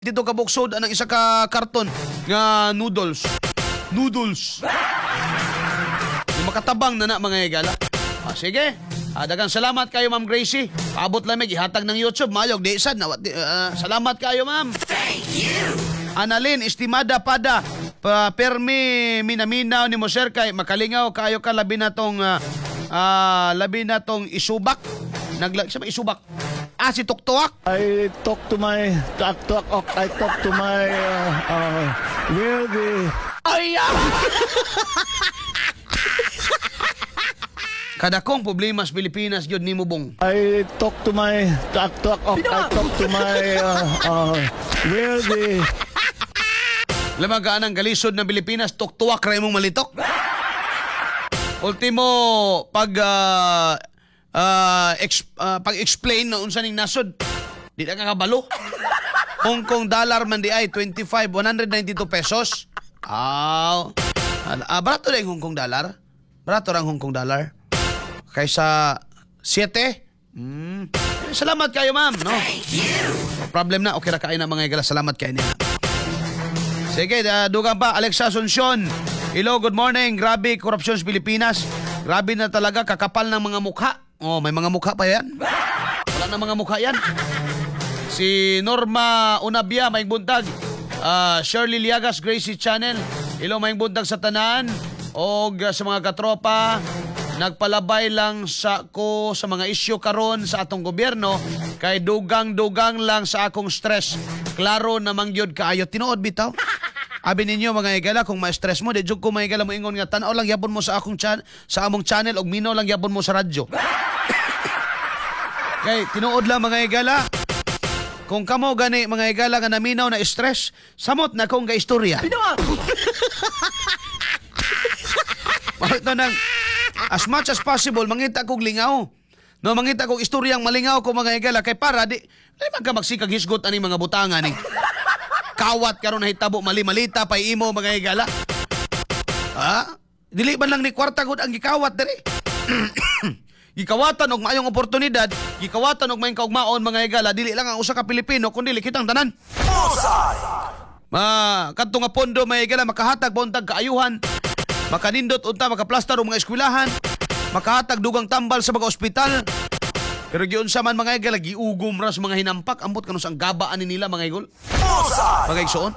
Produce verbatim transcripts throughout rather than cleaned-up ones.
dito kabuksod ang isa ka karton nga noodles. Noodles. Yung makatabang na na mga higala. Ah, sige. Ah, dagang salamat kayo Ma'am Gracie. Paabot lang may ihatag ng YouTube. Mayog di sad na. Uh, salamat kayo Ma'am. Thank you. Annalyn, estimada pada. Pa permi minaminaw ni mo sir kay makalingaw kayo ka labi na tong uh, uh, labi na tong isubak. Naglag siya ba isubak? Ah, si Tuktuak. I talk to my talk, talk, talk, I talk to my uh, uh, will be Ay! Kada kong problema sa Pilipinas yun ni mo bong. I talk to my talk, talk, talk, I talk to my uh, uh, will be Lamagaan ang galisod ng Pilipinas, Tuktuak ray mong malitok. Ultimo pag uh, uh, ex, uh, pag-explain na unsa ning nasod. Di na kakabalo. Hong Kong dollar man di ay twenty-five, one hundred ninety-two pesos. Ah, uh, barato na yung Hong Kong dollar. Barato lang Hong Kong dollar. Kaysa siete. Hmm. Salamat kayo, ma'am. No? Problem na. Okay ra kayo na mga igala. Salamat kayo niya. Sige, uh, dugang pa. Alexa Asuncion. Hello, good morning. Grabe, korupsyon sa Pilipinas. Grabe na talaga, kakapal ng mga mukha. Oh, may mga mukha pa yan. Wala na mga mukha yan. Si Norma Unabia, maing buntag. Uh, Shirley Liagas, Gracie Channel. Hello, maing buntag sa tanan. O uh, sa mga katropa. Nagpalabay lang sa ko sa mga isyu karon sa atong gobyerno. Kay dugang-dugang lang sa akong stress. Klaro namang yun kaayo. Tinuod bitaw. Abi ninyo mga igala kung ma-stress mo, di jud ko mga igala mo ingon nga tan-aw lang yapon mo sa akong chan sa among channel og minaw lang yapon mo sa radyo. Kay tinuod lang mga igala. Kung kamo gani mga igala nga naminaw na stress, samot na kong gaistorya. Ito nang as much as possible mangita kog lingaw. No mangita kog istoryang malingaw ko mga igala kay para di ay man ka magsikag hisgot ani mga butangan ni. Kawat karon nahitabo mali-malita pay imo mga higala. Ha? Dili man lang ni kwarta gud ang gikawat diri. Gikawatan og maayong oportunidad, gikawatan og maayong kaugmaon mga higala, dili lang ang usa ka Pilipino kundi kitang tanan. Ma, kadto nga pondo mga higala makahatag buntag kaayuhan, makanindot unta makaplastar og mga eskwelahan, makahatag dugang tambal sa mga ospital. Pero giun sa man mga igol, giugom ras mga hinampak. Ambot kanus ang gabaan nila mga igol. Mga igsoon.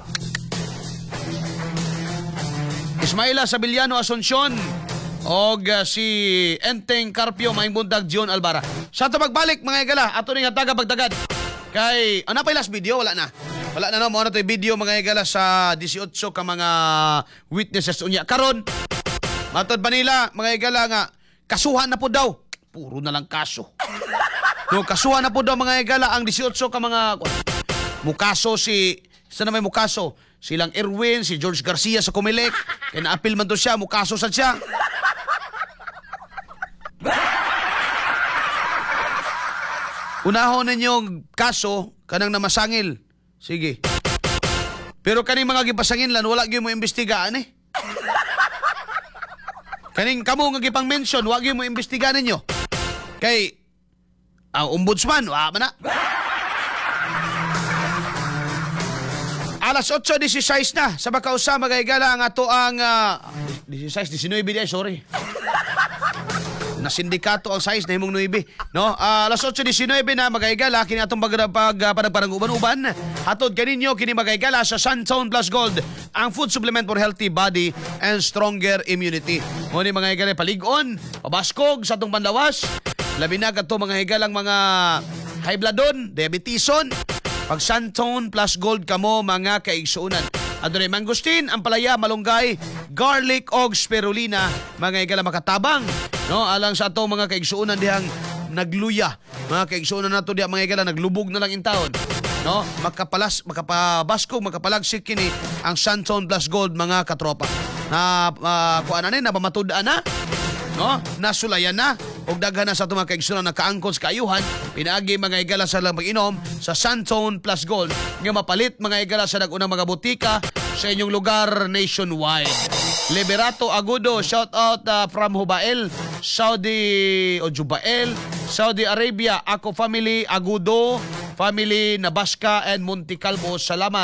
Ismaila Sabiliano Asuncion. Og uh, si Enteng Carpio, maing buntag John Albara. Sa ito magbalik mga igala, ato ning hataga pagdagad. Kay, ano pa yung last video? Wala na. Wala na no, mo na ito yung video mga igala sa eighteen ka mga witnesses unya. Karon, matod ba nila mga igala nga, kasuhan na po daw. Puro na lang kaso. No, kasuhan na po daw mga igala ang eighteen ka mga mukaso si sa na may mukaso silang Erwin, si George Garcia sa Comelec. Kaya na-appeal man to siya, mukaso sa siya. Unahon ninyong kaso kanang namasangil. Sige. Pero kaning mga gipasangin lan wala gyud mo imbestigaan eh. Kaning kamo nga gipang mention, wa gyud mo imbestigahan ninyo. Kay ang uh, ombudsman, wa man na. Alas eight sixteen na sa Bakausa mga igala ang ato ang uh, sixteen, nineteen di sorry. Na sindikato ang size na himong nuibi, no? Uh, alas eight nineteen na mga igala kini atong pag pag panagparang uban-uban. Hatod kaninyo kini mga igala sa Suntown Plus Gold, ang food supplement for healthy body and stronger immunity. Mo ni mga igala palig-on, pabaskog sa atong panlawas. Labi na kato mga higalang mga high bloodon, diabetison. Pag Suntown Plus Gold kamo mga kaigsuunan. Adore mangustin, ampalaya, malunggay, garlic og spirulina, mga higalang makatabang. No, alang sa ato mga kaigsuunan dihang nagluya. Mga kaigsuunan nato diha mga higalang naglubog na lang in taon. No, makapalas, makapabaskog, makapalagsik kini ang Suntown Plus Gold mga katropa. Na uh, kuan na ni napamatud-an na. No, nasulayan na. Og daghan na sa itong mga kaigsunan na kaangkon sa kaayuhan, pinaagi mga igala sa lang mag-inom sa Suntown Plus Gold nga mapalit mga igala sa nag-unang mga butika sa inyong lugar nationwide. Liberato Agudo, shout out uh, from Hubael, Saudi o Jubael, Saudi Arabia. Ako family Agudo, family Nabasca and Monte Calvo. Salamat.